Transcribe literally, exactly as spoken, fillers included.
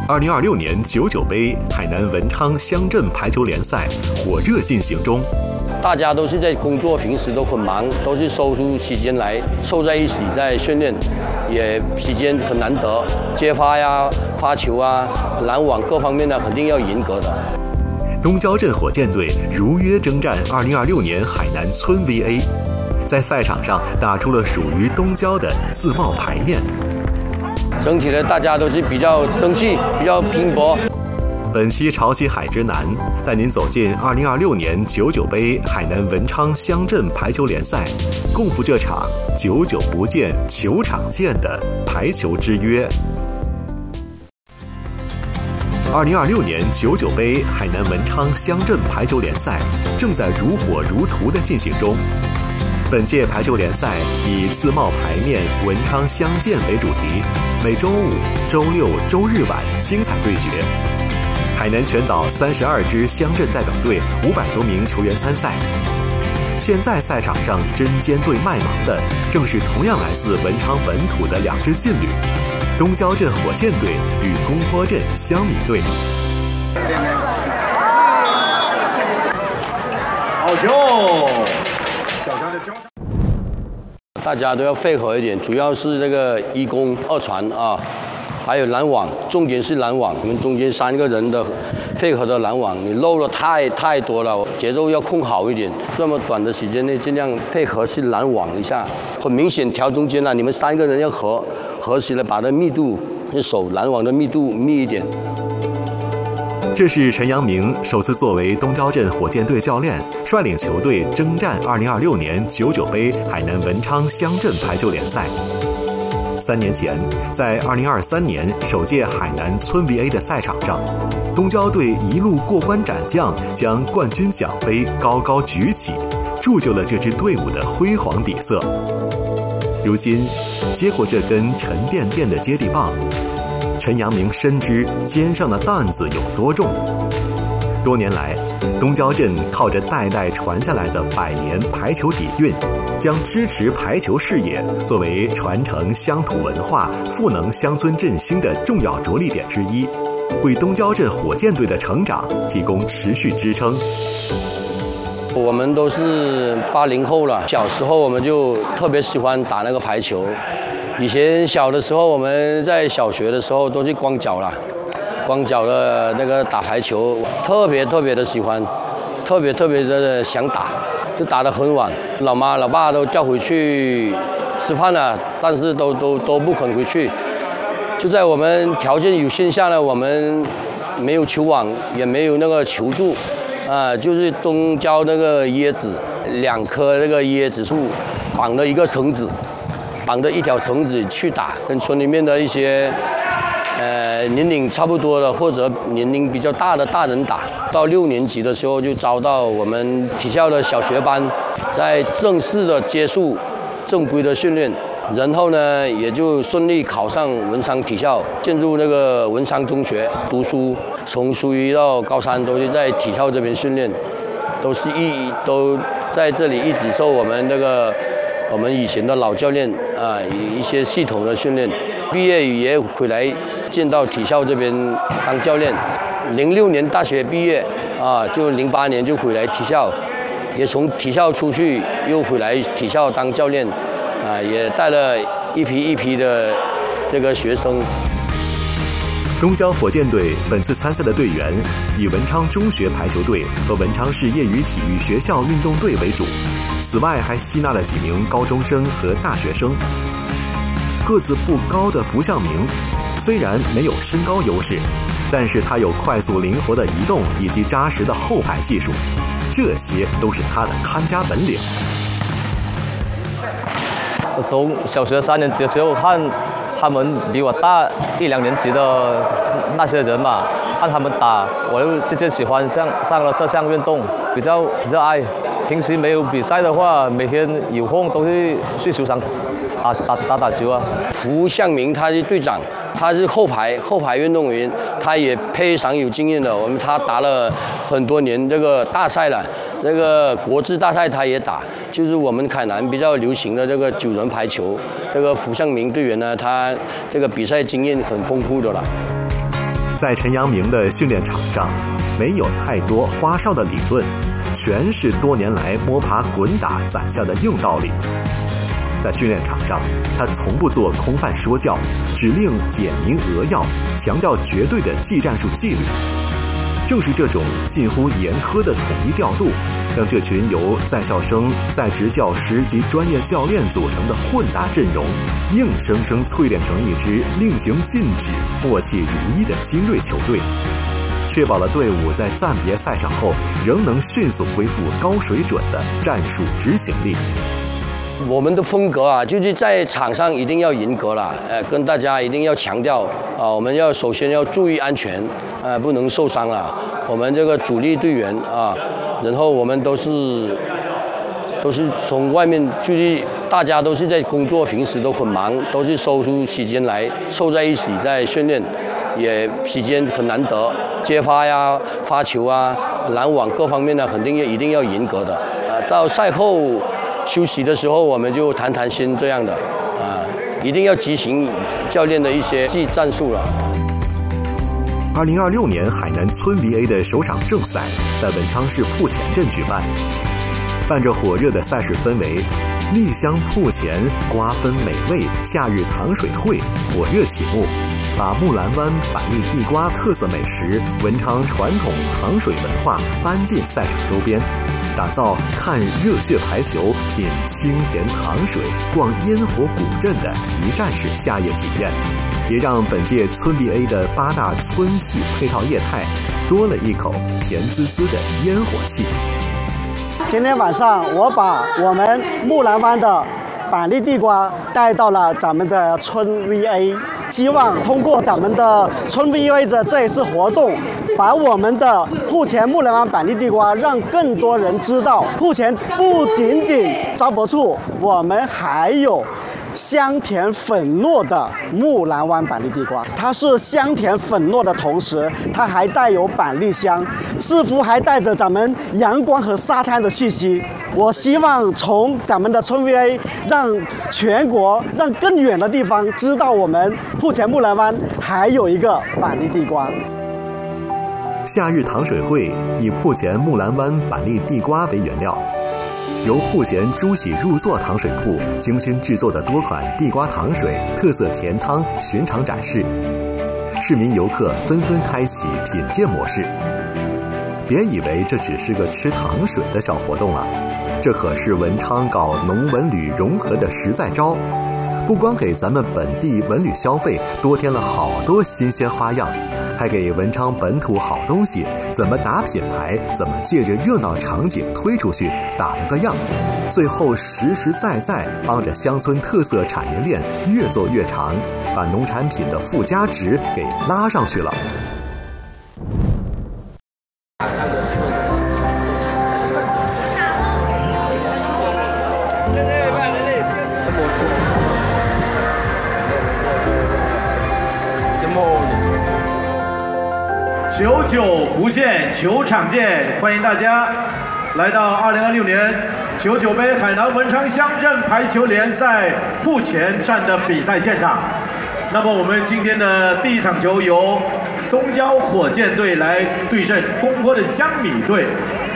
二零二六年九九杯海南文昌乡镇排球联赛火热进行中。 大家都是在工作，平时都很忙，都是抽出时间来凑在一起在训练，也时间很难得，接发呀、发球啊、拦网各方面呢，肯定要严格的。 东郊镇火箭队如约征战二零二六年海南村 V A， 在赛场上打出了属于东郊的自贸牌面。 整体的大家都是比较争气，比较拼搏。 本期潮起海之南带您走进二零二六年九九杯海南文昌乡镇排球联赛，共赴这场久久不见球场见的排球之约。二零二六年九九杯海南文昌乡镇排球联赛正在如火如荼的进行中。本届排球联赛以自贸牌面文昌相见为主题，每周五、周六、周日晚精彩对决。海南全岛三十二支乡镇代表队五百多名球员参赛。现在赛场上针尖对麦芒的，正是同样来自文昌本土的两支劲旅，东郊镇火箭队与公坡镇香米队。 好球！ 大家都要配合一点，主要是这个一攻二传啊，还有拦网，重点是拦网。你们中间三个人的配合的拦网，你漏了太太多了，节奏要控好一点。这么短的时间内，尽量配合去拦网一下，很明显调中间了。你们三个人要合合起来，把这密度，那手拦网的密度密一点。 这是陈阳明首次作为东郊镇火箭队教练，率领球队征战二零二六年九九杯海南文昌乡镇排球联赛。三年前，在二零二三年首届海南村 V A 的赛场上，东郊队一路过关斩将，将冠军奖杯高高举起，铸就了这支队伍的辉煌底色。如今，接过这根沉甸甸的接力棒，陈阳明深知肩上的担子有多重。多年来，东郊镇靠着代代传下来的百年排球底蕴，将支持排球事业作为传承乡土文化、赋能乡村振兴的重要着力点之一，为东郊镇火箭队的成长提供持续支撑。 我们都是八零后了，小时候我们就特别喜欢打那个排球。以前小的时候，我们在小学的时候都是光脚了，光脚的那个打排球，特别特别的喜欢，特别特别的想打，就打得很晚。老妈老爸都叫回去吃饭了，但是都都都不肯回去。就在我们条件有限下呢，我们没有球网，也没有那个球柱，啊，就是东郊那个椰子，两棵那个椰子树绑了一个绳子。绑着一条绳子去打，跟村里面的一些，呃，年龄差不多的或者年龄比较大的大人打。到六年级的时候就招到我们体校的小学班，在正式的接触正规的训练，然后呢也就顺利考上文昌体校，进入那个文昌中学读书，从初一到高三都是在体校这边训练，都是一都在这里一直受我们那个。我们以前的老教练啊，一些系统的训练，毕业也回来见到体校这边当教练。零六年大学毕业啊，就零八年就回来体校，也从体校出去又回来体校当教练，啊，也带了一批一批的这个学生。 东郊火箭队本次参赛的队员以文昌中学排球队和文昌市业余体育学校运动队为主，此外还吸纳了几名高中生和大学生。个子不高的符向明虽然没有身高优势，但是他有快速灵活的移动以及扎实的后排技术，这些都是他的看家本领。 我从小学三年级的时候看他们比我大一两年级的那些人嘛，看他们打，我就渐渐喜欢上上了这项运动，比较热爱。平时没有比赛的话，每天有空都是去球场打打打打球啊。 符向明他是队长，他是后排后排运动员，他也非常有经验的。我们他打了很多年这个大赛了，这个国际大赛他也打，就是我们海南比较流行的这个九人排球。这个符向明队员呢，他这个比赛经验很丰富的了。 在陈阳明的训练场上，没有太多花哨的理论，全是多年来摸爬滚打攒下的硬道理。在训练场上，他从不做空泛说教，指令简明扼要，强调绝对的技战术纪律。正是这种近乎严苛的统一调度，让这群由在校生、在职教师及专业教练组成的混搭阵容，硬生生淬炼成一支令行禁止、默契如一的精锐球队，确保了队伍在暂别赛场后仍能迅速恢复高水准的战术执行力。 我们的风格啊，就是在场上一定要严格啦，呃，跟大家一定要强调啊，我们要首先要注意安全，呃，不能受伤啦。我们这个主力队员啊，然后我们都是都是从外面，就是大家都是在工作，平时都很忙，都是抽出时间来凑在一起在训练，也时间很难得，接发呀、发球啊、拦网各方面呢，肯定也一定要严格的。呃，到赛后休息的时候，我们就谈谈心这样的，啊，一定要执行教练的一些技战术了。 二零二六年海南村 V A 的首场正赛在文昌市铺前镇举办，伴着火热的赛事氛围，丽香铺前瓜分美味夏日糖水会火热启幕，把木兰湾板栗地瓜特色美食、文昌传统糖水文化搬进赛场周边，打造看热血排球、品清甜糖水、逛烟火古镇的一站式夏夜体验，也让本届村 V A 的八大村系配套业态多了一口甜滋滋的烟火气。 今天晚上我把我们木兰湾的板栗地瓜带到了咱们的村 V A， 希望通过咱们的村 V A 的这一次活动，把我们的铺前木兰湾板栗地瓜让更多人知道，铺前不仅仅招博处，我们还有香甜粉糯的木兰湾板栗地瓜，它是香甜粉糯的同时，它还带有板栗香，似乎还带着咱们阳光和沙滩的气息。我希望从咱们的村 V A 让全国、让更远的地方知道我们铺前木兰湾还有一个板栗地瓜。 夏日糖水会以铺前木兰湾板栗地瓜为原料，由铺前朱喜入座糖水铺精心制作的多款地瓜糖水、特色甜汤巡场展示，市民游客纷纷开启品鉴模式。别以为这只是个吃糖水的小活动啊，这可是文昌搞农文旅融合的实在招，不光给咱们本地文旅消费多添了好多新鲜花样，还给文昌本土好东西怎么打品牌，怎么借着热闹场景推出去打了个样，最后实实在在帮着乡村特色产业链越做越长，把农产品的附加值给拉上去了。 久久不见，球场见！欢迎大家来到二零二六年九九杯海南文昌乡镇排球联赛铺前站的比赛现场。那么我们今天的第一场球由东郊火箭队来对阵东坡的香米队。